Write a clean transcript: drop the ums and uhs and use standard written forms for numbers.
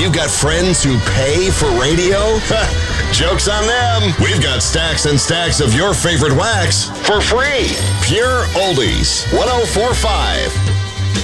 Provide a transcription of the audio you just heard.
You've got friends who pay for radio? Joke's on them. We've got stacks and stacks of your favorite wax for free. Pure Oldies 104.5